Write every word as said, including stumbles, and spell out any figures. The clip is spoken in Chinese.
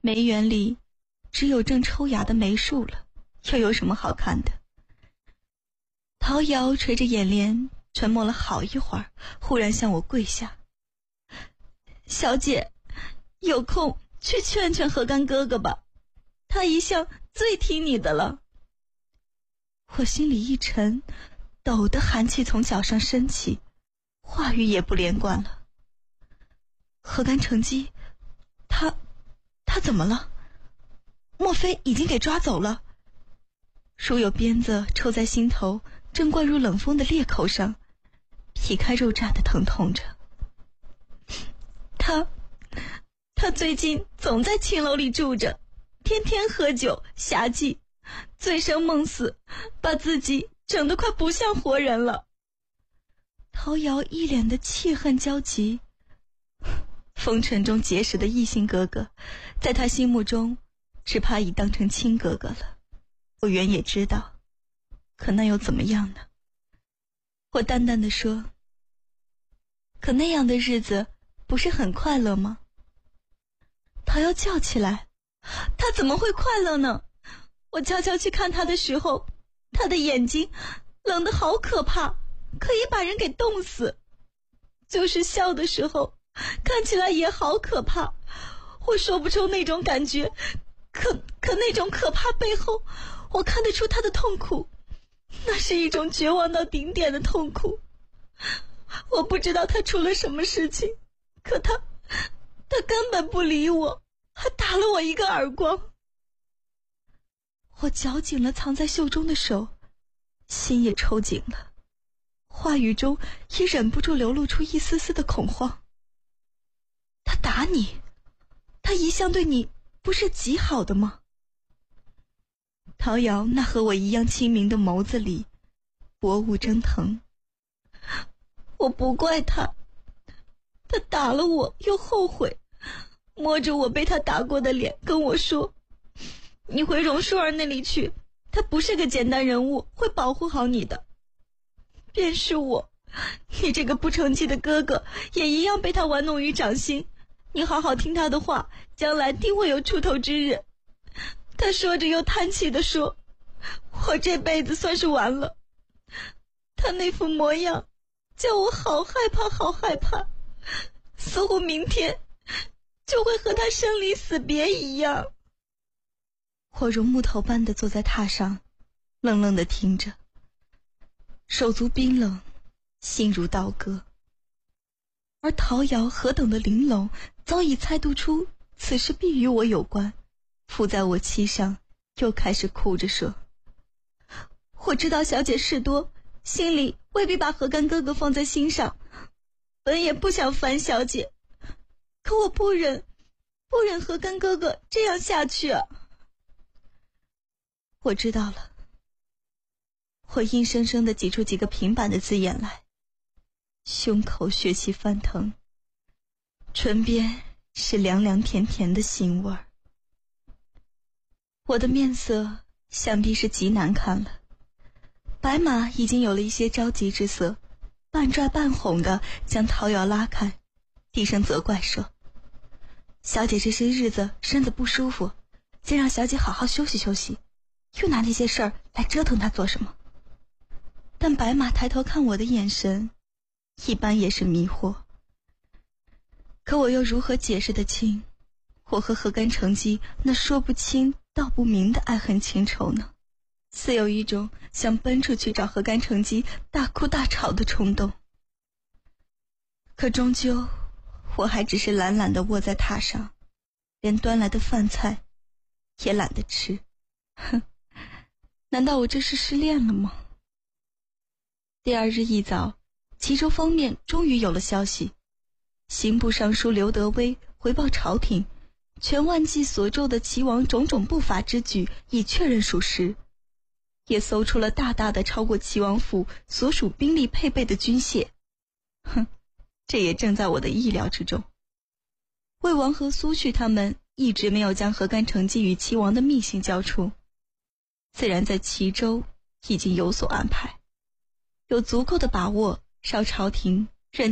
梅园里只有正抽芽的梅树了，又有什么好看的？陶瑶垂着眼帘，沉默了好一会儿，忽然向我跪下：小姐，有空去劝劝何干哥哥吧，他一向最听你的了。我心里一沉，陡的寒气从脚上升起，话语也不连贯了。何干成基，他他怎么了？莫非已经给抓走了？如有鞭子抽在心头，正灌入冷风的裂口上，劈开肉绽的疼痛着。他他最近总在青楼里住着，天天喝酒侠妓，醉生梦死，把自己整得快不像活人了。陶瑶一脸的气恨焦急，风尘中结识的异性哥哥，在他心目中只怕已当成亲哥哥了。我原也知道，可那又怎么样呢？我淡淡地说，可那样的日子不是很快乐吗？陶瑶叫起来，他怎么会快乐呢？我悄悄去看他的时候，他的眼睛冷得好可怕，可以把人给冻死。就是笑的时候，看起来也好可怕，我说不出那种感觉，可可那种可怕背后，我看得出他的痛苦，那是一种绝望到顶点的痛苦。我不知道他出了什么事情，可他他根本不理我，还打了我一个耳光。我绞紧了藏在袖中的手，心也抽紧了，话语中也忍不住流露出一丝丝的恐慌。他打你？他一向对你不是极好的吗？陶瑶那和我一样清明的眸子里薄雾蒸腾。我不怪他，他打了我又后悔，摸着我被他打过的脸跟我说，你回榕树儿那里去，他不是个简单人物，会保护好你的。便是我，你这个不成器的哥哥也一样被他玩弄于掌心，你好好听他的话，将来定会有出头之日。他说着又叹气地说，我这辈子算是完了。他那副模样叫我好害怕好害怕，似乎明天就会和他生离死别一样。我如木头般地坐在榻上，愣愣地听着，手足冰冷，心如刀割。而陶瑶何等的玲珑，早已猜度出此事必与我有关，伏在我膝上，又开始哭着说，我知道小姐事多，心里未必把何干哥哥放在心上，本也不想烦小姐，可我不忍不忍何干哥哥这样下去啊。我知道了。我硬生生地挤出几个平板的字眼来，胸口血气翻腾，唇边是凉凉甜甜的腥味儿。我的面色想必是极难看了，白马已经有了一些着急之色，半拽半哄地将陶瑶拉开，低声责怪说，小姐这些日子身子不舒服，先让小姐好好休息休息，又拿那些事儿来折腾她做什么？但白马抬头看我的眼神一般也是迷惑，可我又如何解释得清我和何干成基那说不清道不明的爱恨情仇呢？似有一种想奔出去找何干成基大哭大吵的冲动。可终究我还只是懒懒地卧在榻上，连端来的饭菜也懒得吃。哼，难道我这是失恋了吗？第二日一早，齐州方面终于有了消息，刑部尚书刘德威回报朝廷，全万骑所奏的齐王种种不法之举已确认属实，也搜出了大大的超过齐王府所属兵力配备的军械。哼，这也正在我的意料之中。魏王和苏旭他们一直没有将何干成基与齐王的密信交出，自然在齐州已经有所安排，有足够的把握让朝廷